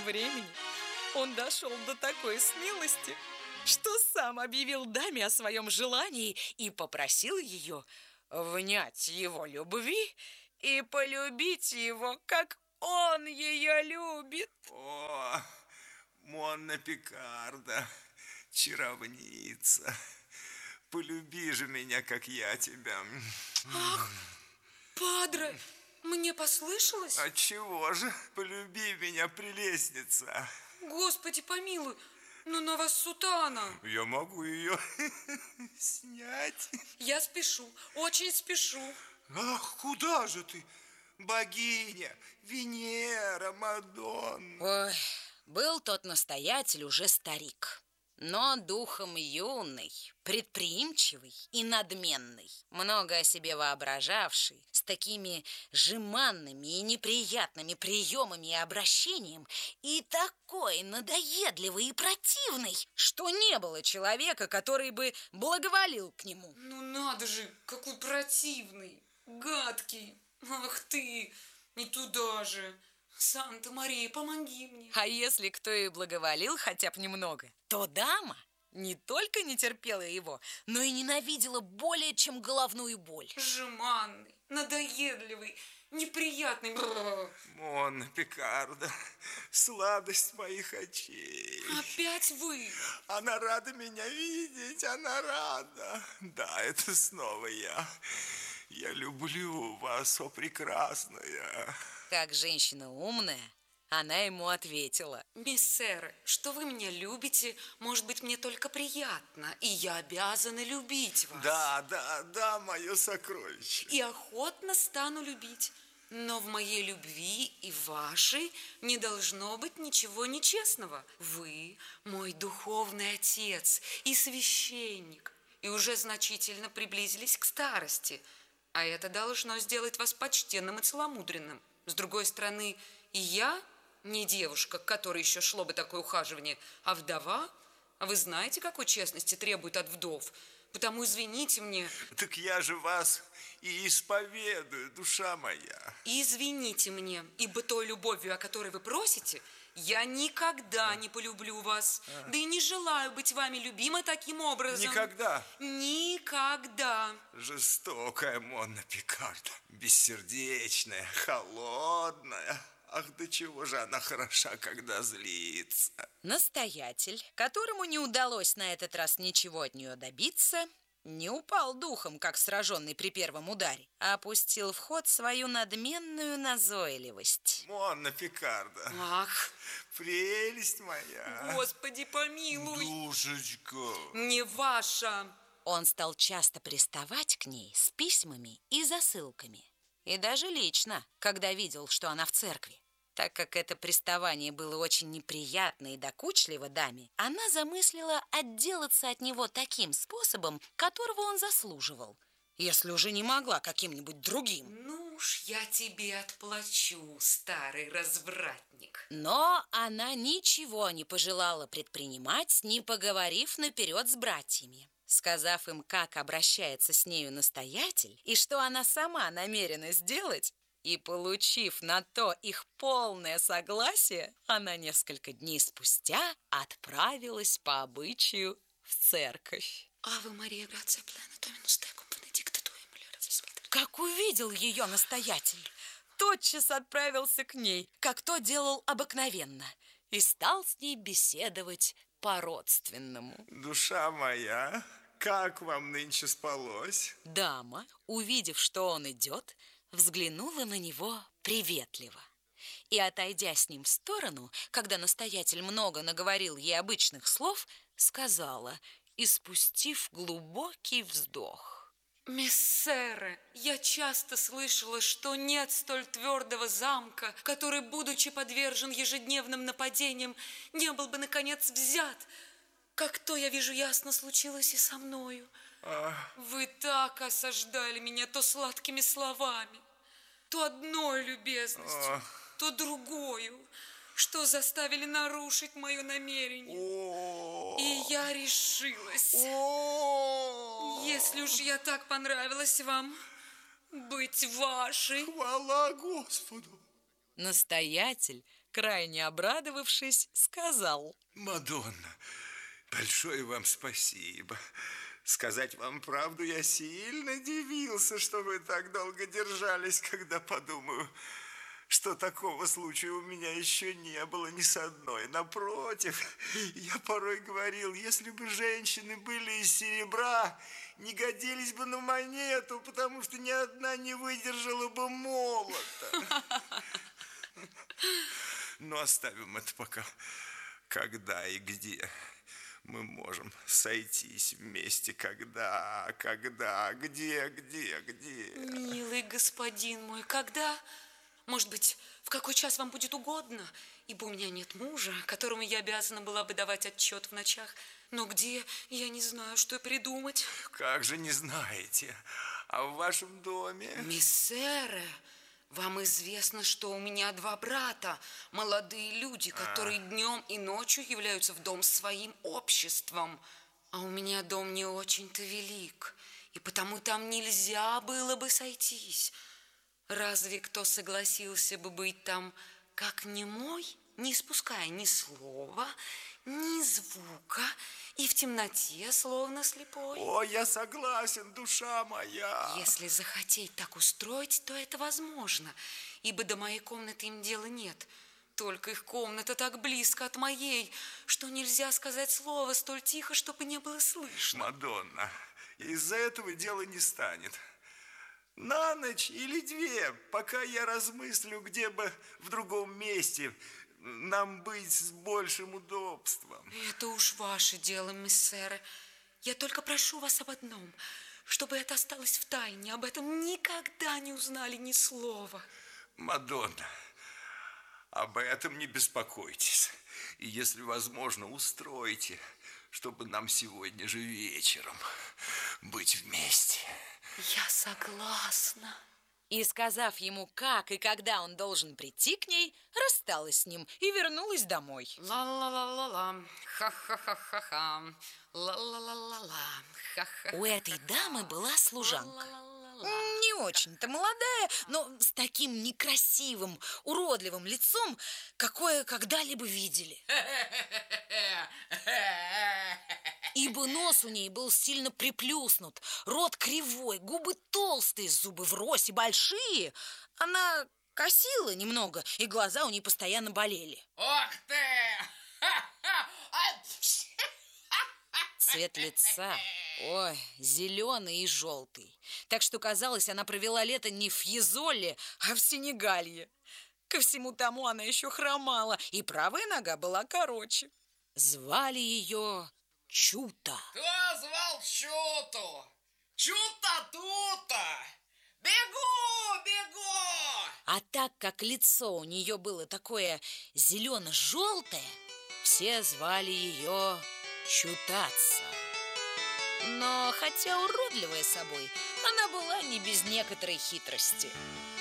времени он дошел до такой смелости, что сам объявил даме о своем желании и попросил ее внять его любви и полюбить его, как он ее любит. О, Монна Пикарда, чаровница, полюби же меня, как я тебя. Ах, падре, мне послышалось? Отчего же? Полюби меня, прелестница. Господи помилуй, но на вас сутана. Я могу ее снять. Я спешу, очень спешу. Ах, куда же ты? Богиня, Венера, Мадонна. Ой, был тот настоятель уже старик, но духом юный, предприимчивый и надменный, много о себе воображавший, с такими жеманными и неприятными приемами и обращением, и такой надоедливый и противный, что не было человека, который бы благоволил к нему. Ну надо же, какой противный, гадкий. Ах ты, не туда же. Санта-Мария, помоги мне. А если кто и благоволил хотя бы немного, то дама не только не терпела его, но и ненавидела более, чем головную боль. Жеманный, надоедливый, неприятный. Монна Пикарда, сладость моих очей. Опять вы? Она рада меня видеть, она рада. Да, это снова я. Я люблю вас, о прекрасная. Как женщина умная, она ему ответила: Миссеры, что вы меня любите, может быть, мне только приятно, и я обязана любить вас. Да, мое сокровище. И охотно стану любить. Но в моей любви и вашей не должно быть ничего нечестного. Вы мой духовный отец и священник, и уже значительно приблизились к старости, а это должно сделать вас почтенным и целомудренным. С другой стороны, и я не девушка, к которой еще шло бы такое ухаживание, а вдова. А вы знаете, какой честности требует от вдов? Потому извините мне. Так я же вас и исповедую, душа моя. И извините мне, ибо той любовью, о которой вы просите, я никогда не полюблю вас. Да и не желаю быть вами любима таким образом. Никогда? Никогда. Жестокая Монна Пикарда, бессердечная, холодная. Ах, до чего же она хороша, когда злится. Настоятель, которому не удалось на этот раз ничего от нее добиться, не упал духом, как сраженный при первом ударе, а опустил в ход свою надменную назойливость. Монна Пикарда. Ах, прелесть моя. Господи помилуй. Душечка. Не ваша. Он стал часто приставать к ней с письмами и засылками. И даже лично, когда видел, что она в церкви. Так как это приставание было очень неприятно и докучливо даме, она замыслила отделаться от него таким способом, которого он заслуживал, если уже не могла каким-нибудь другим. Ну уж я тебе отплачу, старый развратник. Но она ничего не пожелала предпринимать, не поговорив наперед с братьями. Сказав им, как обращается с нею настоятель, и что она сама намерена сделать, и получив на то их полное согласие, она несколько дней спустя отправилась по обычаю в церковь. Аве Мария, грация плена, доминус текум, бенедикта туа, мулерас. Как увидел ее настоятель, тотчас отправился к ней, как то делал обыкновенно, и стал с ней беседовать по-родственному. Душа моя, как вам нынче спалось? Дама, увидев, что он идет, взглянула на него приветливо. И, отойдя с ним в сторону, когда настоятель много наговорил ей обычных слов, сказала, испустив глубокий вздох: Мессеры, я часто слышала, что нет столь твердого замка, который, будучи подвержен ежедневным нападениям, не был бы, наконец, взят. Как то, я вижу, ясно случилось и со мною. Вы так осаждали меня то сладкими словами, то одной любезностью, то другою, что заставили нарушить мое намерение. И я решилась, если уж я так понравилась вам, быть вашей. Хвала Господу! Настоятель, крайне обрадовавшись, сказал: Мадонна, большое вам спасибо. Сказать вам правду, я сильно дивился, что вы так долго держались, когда подумаю, что такого случая у меня еще не было ни с одной. Напротив, я порой говорил, если бы женщины были из серебра, не годились бы на монету, потому что ни одна не выдержала бы молота. Но оставим это пока. Когда и где мы можем сойтись вместе? Когда, где? Милый господин мой, когда? Может быть, в какой час вам будет угодно? Ибо у меня нет мужа, которому я обязана была бы давать отчет в ночах. Но где, я не знаю, что придумать. Как же не знаете? А в вашем доме? Миссере, вам известно, что у меня 2 брата, молодые люди, которые днем и ночью являются в дом своим обществом. А у меня дом не очень-то велик, и потому там нельзя было бы сойтись. Разве кто согласился бы быть там, как немой, не испуская ни слова, ни звука, и в темноте, словно слепой? О, я согласен, душа моя. Если захотеть так устроить, то это возможно, ибо до моей комнаты им дела нет. Только их комната так близко от моей, что нельзя сказать слово столь тихо, чтобы не было слышно. Мадонна, из-за этого дела не станет. На ночь или 2, пока я размыслю, где бы в другом месте нам быть с большим удобством. Это уж ваше дело, миссере. Я только прошу вас об одном, чтобы это осталось в тайне, об этом никогда не узнали ни слова. Мадонна, об этом не беспокойтесь. И если возможно, устройте, чтобы нам сегодня же вечером быть вместе. Я согласна. И, сказав ему, как и когда он должен прийти к ней, рассталась с ним и вернулась домой. Ла-ла-ла-ла-ла, ха-ха-ха-ха-ха, ла-ла-ла-ла-ла, ха-ха. У этой дамы была служанка. Ла-ла-ла-ла-ла. Не очень-то молодая, но с таким некрасивым, уродливым лицом, какое когда-либо видели. Ибо нос у ней был сильно приплюснут, рот кривой, губы толстые, зубы врозь и большие. Она косила немного, и глаза у ней постоянно болели. Ох ты! Цвет лица, ой, зеленый и желтый. Так что, казалось, она провела лето не в Фьезоле, а в Сенегалье. Ко всему тому она еще хромала, и правая нога была короче. Звали ее Чута. Кто звал Чуту? Чута-тута! Бегу, бегу! А так как лицо у нее было такое зелено-желтое, все звали ее Чутаца. Но хотя уродливая собой, она была не без некоторой хитрости.